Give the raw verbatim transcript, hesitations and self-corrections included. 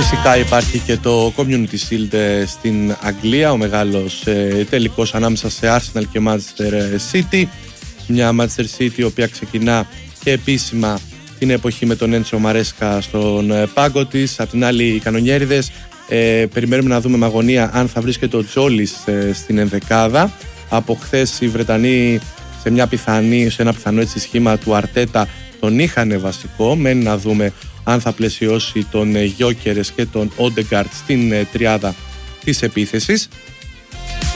Φυσικά υπάρχει και το Community Shield στην Αγγλία, ο μεγάλος ε, τελικός ανάμεσα σε Arsenal και Manchester City. Μια Manchester City η οποία ξεκινά και επίσημα την εποχή με τον Έντσο Μαρέσκα στον ε, πάγκο της. Απ' την άλλη οι κανονιέριδες ε, περιμένουμε να δούμε με αγωνία αν θα βρίσκεται ο Τζόλις ε, στην ενδεκάδα. Από χθες οι Βρετανοί σε, μια πιθανή, σε ένα πιθανό έτσι σχήμα του Αρτέτα τον είχαν βασικό. Μένει να δούμε αν θα πλαισιώσει τον Γιόκερες και τον Όντεγκαρτ στην τριάδα της επίθεσης.